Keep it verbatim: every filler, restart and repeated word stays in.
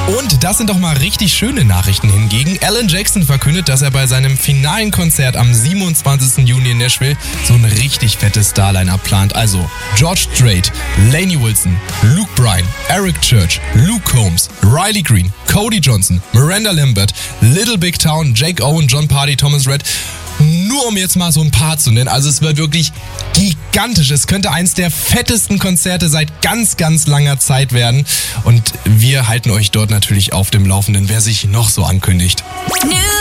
Und das sind doch mal richtig schöne Nachrichten hingegen. Alan Jackson verkündet, dass er bei seinem finalen Konzert am siebenundzwanzigsten Juni in Nashville so ein richtig fettes Starline-Up plant. Also George Strait, Lainey Wilson, Luke Bryan, Eric Church, Luke Combs, Riley Green, Cody Johnson, Miranda Lambert, Little Big Town, Jake Owen, John Party, Thomas Rhett. Nur um jetzt mal so ein paar zu nennen. Also es wird wirklich gigantisch. Es könnte eins der fettesten Konzerte seit ganz, ganz langer Zeit werden. Und wir halten euch dort natürlich auf dem Laufenden, wer sich noch so ankündigt.